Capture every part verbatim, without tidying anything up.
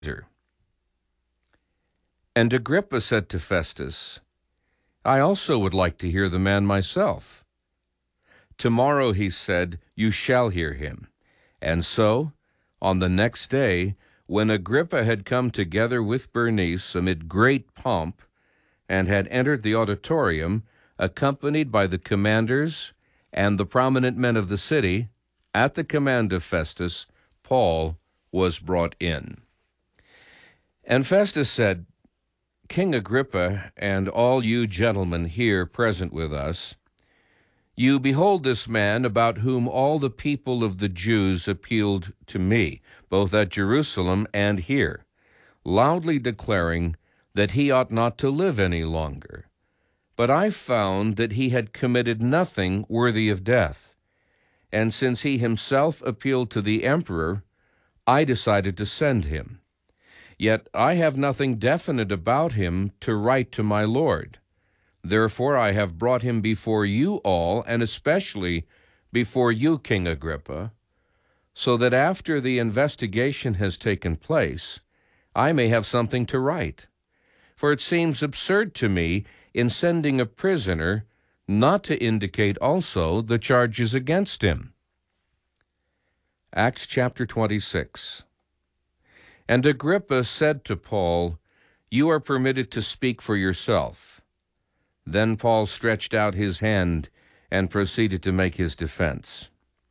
And Agrippa said to Festus, I also would like to hear the man myself. Tomorrow, he said, you shall hear him. And so, on the next day, when Agrippa had come together with Bernice amid great pomp, and had entered the auditorium, accompanied by the commanders and the prominent men of the city, at the command of Festus, Paul was brought in. And Festus said, King Agrippa, and all you gentlemen here present with us, you behold this man about whom all the people of the Jews appealed to me, both at Jerusalem and here, loudly declaring that he ought not to live any longer. But I found that he had committed nothing worthy of death, and since he himself appealed to the emperor, I decided to send him. Yet I have nothing definite about him to write to my lord. Therefore I have brought him before you all, and especially before you, King Agrippa, so that after the investigation has taken place, I may have something to write. For it seems absurd to me, in sending a prisoner, not to indicate also the charges against him. Acts chapter twenty-six. And Agrippa said to Paul, You are permitted to speak for yourself. Then Paul stretched out his hand and proceeded to make his defense.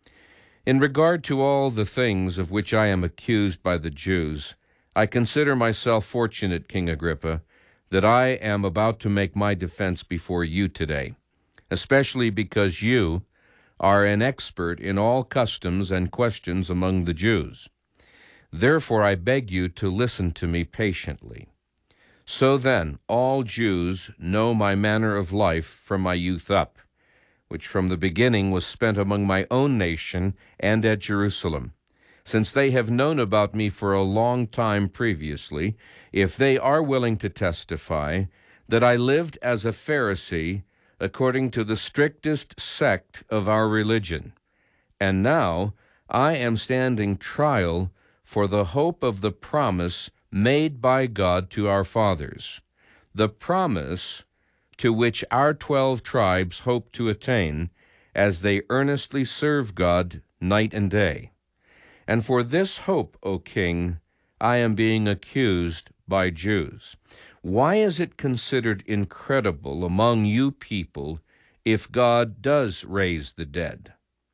In regard to all the things of which I am accused by the Jews, I consider myself fortunate, King Agrippa, that I am about to make my defense before you today, especially because you are an expert in all customs and questions among the Jews. Therefore I beg you to listen to me patiently. So then, all Jews know my manner of life from my youth up, which from the beginning was spent among my own nation and at Jerusalem. Since they have known about me for a long time previously, if they are willing to testify that I lived as a Pharisee according to the strictest sect of our religion, and now I am standing trial for the hope of the promise made by God to our fathers, the promise to which our twelve tribes hope to attain as they earnestly serve God night and day. And for this hope, O King, I am being accused by Jews. Why is it considered incredible among you people if God does raise the dead?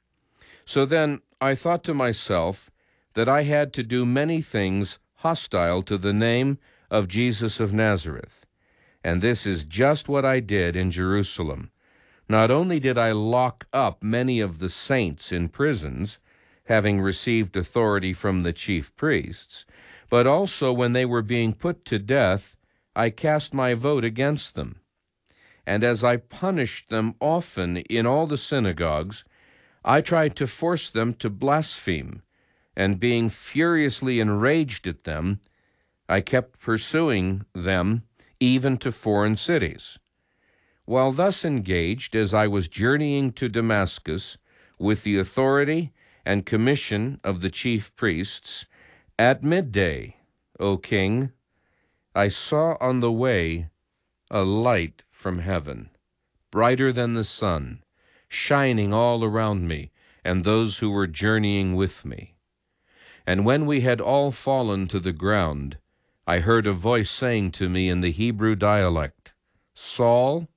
So then I thought to myself that I had to do many things hostile to the name of Jesus of Nazareth. And this is just what I did in Jerusalem. Not only did I lock up many of the saints in prisons, having received authority from the chief priests, but also when they were being put to death, I cast my vote against them. And as I punished them often in all the synagogues, I tried to force them to blaspheme, and being furiously enraged at them, I kept pursuing them even to foreign cities. While thus engaged, as I was journeying to Damascus with the authority and commission of the chief priests, at midday, O King, I saw on the way a light from heaven, brighter than the sun, shining all around me and those who were journeying with me. And when we had all fallen to the ground, I heard a voice saying to me in the Hebrew dialect, Saul,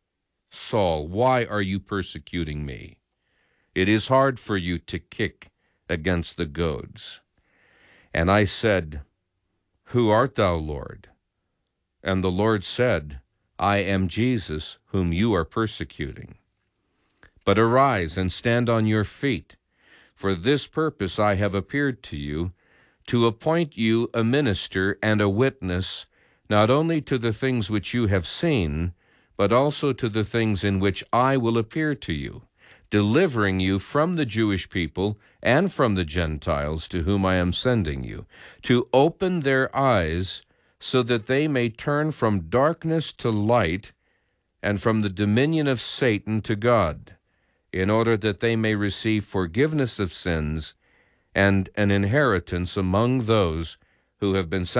Saul, why are you persecuting me? It is hard for you to kick against the goads. And I said, Who art thou, Lord? And the Lord said, I am Jesus, whom you are persecuting. But arise and stand on your feet. For this purpose I have appeared to you, to appoint you a minister and a witness, not only to the things which you have seen, but also to the things in which I will appear to you, delivering you from the Jewish people and from the Gentiles to whom I am sending you, to open their eyes so that they may turn from darkness to light and from the dominion of Satan to God, in order that they may receive forgiveness of sins and an inheritance among those who have been